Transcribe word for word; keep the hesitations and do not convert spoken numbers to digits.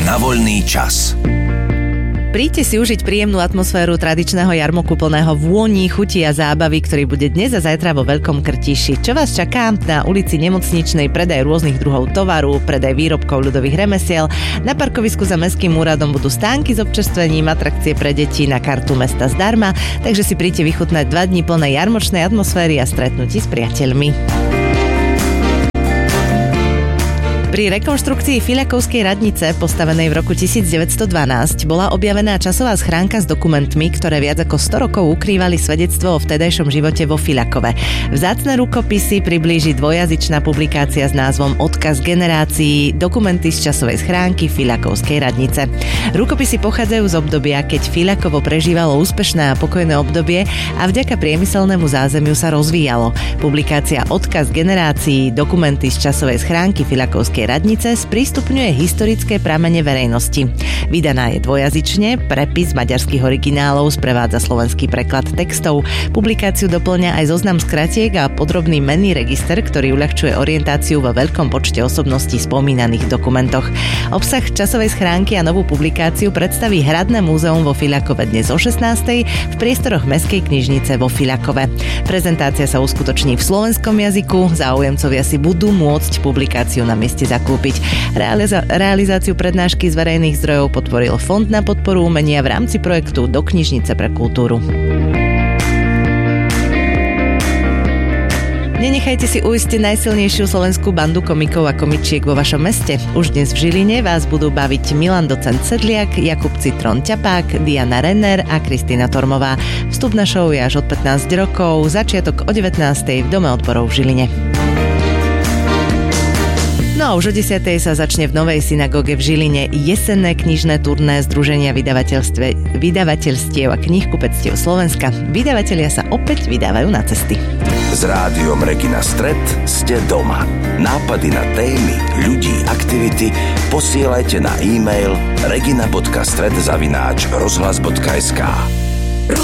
na voľný čas. Príďte si užiť príjemnú atmosféru tradičného jarmoku plného vôní, chutí a zábavy, ktorý bude dnes a zajtra vo Veľkom Krtíši. Čo vás čaká? Na ulici Nemocničnej predaj rôznych druhov tovaru, predaj výrobkov ľudových remesiel. Na parkovisku za Mestským úradom budú stánky s občerstvením, atrakcie pre deti na kartu mesta zdarma, takže si príďte vychutnať dva dni plné jarmočnej atmosféry a stretnutí s priateľmi. Pri rekonštrukcii Filiakovskej radnice, postavenej v roku devätnásťstodvanásť, bola objavená časová schránka s dokumentmi, ktoré viac ako sto rokov ukrývali svedectvo o vtedajšom živote vo Filiakove. Vzácne rukopisy priblíži dvojazyčná publikácia s názvom Odkaz generácií, dokumenty z časovej schránky Filiakovskej radnice. Rukopisy pochádzajú z obdobia, keď Filiakovo prežívalo úspešné a pokojné obdobie a vďaka priemyselnému zázemiu sa rozvíjalo. Publikácia Odkaz generácií, dokumenty z časovej schránky Filiakovskej radnice sprístupňuje historické pramene verejnosti. Vydaná je dvojazyčne, prepis maďarských originálov sprevádza slovenský preklad textov. Publikáciu doplňa aj zoznam skratiek a podrobný menný register, ktorý uľahčuje orientáciu vo veľkom počte osobností spomínaných v dokumentoch. Obsah časovej schránky a novú publikáciu predstaví Hradné múzeum vo Filiakove dnes o šestnástej v priestoroch Mestskej knižnice vo Filiakove. Prezentácia sa uskutoční v slovenskom jazyku, záujemcovia si budú môcť publikáciu na mieste zakúpiť. Realiza- realizáciu prednášky z verejných zdrojov podporil Fond na podporu umenia v rámci projektu Do knižnice pre kultúru. Nenechajte si ujsť najsilnejšiu slovenskú bandu komikov a komičiek vo vašom meste. Už dnes v Žiline vás budú baviť Milan Docent Sedliak, Jakub Citron Ťapák, Diana Renner a Kristína Tormová. Vstup na show je až od pätnásť rokov, začiatok o devätnástej v Dome odborov v Žiline. No a už o desiatej sa začne v Novej synagóge v Žiline jesenné knižné turné Združenia vydavateľstiev a knihkupectiev Slovenska. Vydavatelia sa opäť vydávajú na cesty. S rádiom Regina Stret ste doma. Nápady na témy, ľudí, aktivity posielajte na e-mail regina bodka stret zavináč rozhlas bodka es ká.